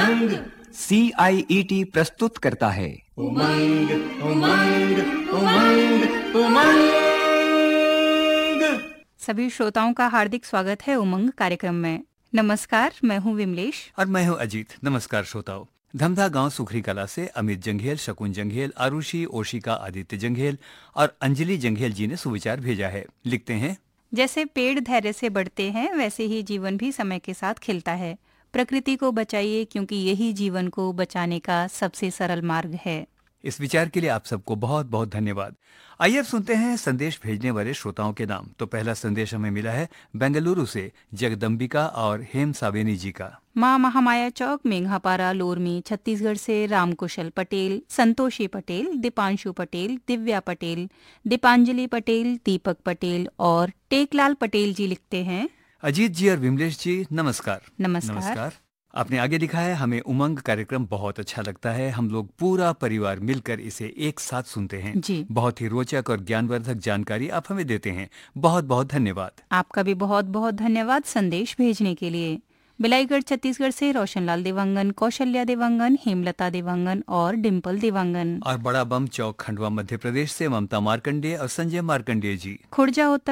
उमंग। CIET प्रस्तुत करता है उमंग उमंग उमंग उमंग। सभी श्रोताओं का हार्दिक स्वागत है उमंग कार्यक्रम में। नमस्कार, मैं हूं विमलेश और मैं हूं अजीत। नमस्कार श्रोताओं। धमधा गांव सुखरी कला से अमित जंघेल, शकुन जंघेल, आरुषि, ओशिका, आदित्य जंघेल और अंजलि जंघेल जी ने सुविचार भेजा है। लिखते हैं, जैसे पेड़ धैर्य से बढ़ते हैं वैसे ही जीवन भी समय के साथ खिलता है। प्रकृति को बचाइए क्योंकि यही जीवन को बचाने का सबसे सरल मार्ग है। इस विचार के लिए आप सबको बहुत बहुत धन्यवाद। आइए अब सुनते हैं संदेश भेजने वाले श्रोताओं के नाम। तो पहला संदेश हमें मिला है बेंगलुरु से जगदम्बिका और हेम सावेनी जी का। माँ महामाया चौक, मेघापारा, लोरमी, छत्तीसगढ़ से रामकुशल पटेल, संतोषी पटेल, दीपांशु पटेल, दिव्या पटेल, दीपांजलि पटेल, दीपक पटेल और टेकलाल पटेल जी लिखते हैं। अजीत जी और विमलेश जी नमस्कार। नमस्कार। आपने आगे लिखा है, हमें उमंग कार्यक्रम बहुत अच्छा लगता है। हम लोग पूरा परिवार मिलकर इसे एक साथ सुनते हैं। जी। बहुत ही रोचक और ज्ञानवर्धक जानकारी आप हमें देते हैं। बहुत बहुत धन्यवाद। आपका भी बहुत बहुत धन्यवाद संदेश भेजने के लिए। बिलाईगढ़ छत्तीसगढ़ से रोशनलाल देवांगन, कौशल्या देवांगन, हेमलता देवांगन और डिम्पल देवांगन। और बड़ा बम चौक, खंडवा, मध्य प्रदेश से ममता मार्कंडेय और संजय मार्कंडेय जी। खुर्जा उत्तर